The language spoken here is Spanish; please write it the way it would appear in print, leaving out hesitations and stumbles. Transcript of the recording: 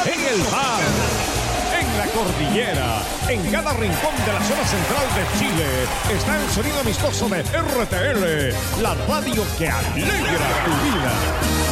en el mar, en la cordillera, en cada rincón de la zona central de Chile, está el sonido amistoso de RTL, la radio que alegra tu vida.